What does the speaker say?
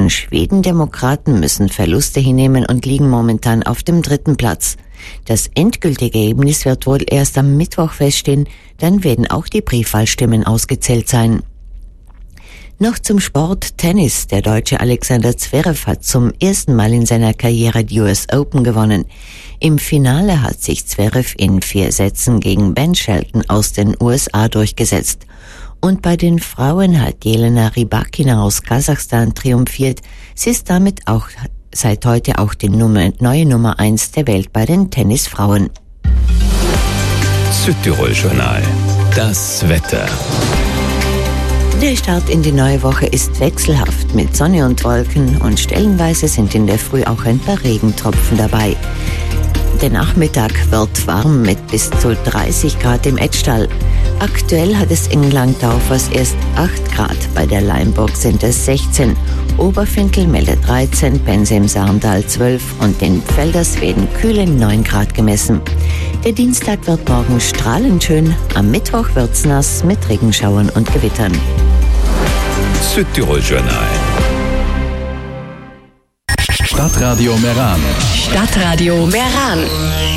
deutschen Schwedendemokraten müssen Verluste hinnehmen und liegen momentan auf dem 3. Platz. Das endgültige Ergebnis wird wohl erst am Mittwoch feststehen, dann werden auch die Briefwahlstimmen ausgezählt sein. Noch zum Sport Tennis. Der Deutsche Alexander Zverev hat zum ersten Mal in seiner Karriere die US Open gewonnen. Im Finale hat sich Zverev in 4 Sätzen gegen Ben Shelton aus den USA durchgesetzt. Und bei den Frauen hat Jelena Rybakina aus Kasachstan triumphiert. Sie ist damit auch seit heute auch die neue Nummer 1 der Welt bei den Tennisfrauen. Südtirol-Journal. Das Wetter. Der Start in die neue Woche ist wechselhaft mit Sonne und Wolken und stellenweise sind in der Früh auch ein paar Regentropfen dabei. Der Nachmittag wird warm mit bis zu 30 Grad im Etschtal. Aktuell hat es in Langtaufers erst 8 Grad, bei der Leimburg sind es 16. Oberfintel meldet 13, Pense im Sarntal 12 und in Pfelders werden kühle 9 Grad gemessen. Der Dienstag wird morgen strahlend schön, am Mittwoch wird's nass mit Regenschauern und Gewittern. Südtirol-Journal. Stadtradio Meran. Stadtradio Meran.